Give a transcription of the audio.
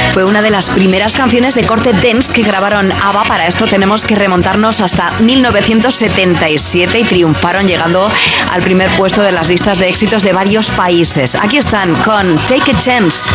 Fue una de las primeras canciones de corte dance que grabaron ABBA. Para esto tenemos que remontarnos hasta 1977 y triunfaron llegando al primer puesto de las listas de éxitos de varios países. Aquí están con Take a Chance.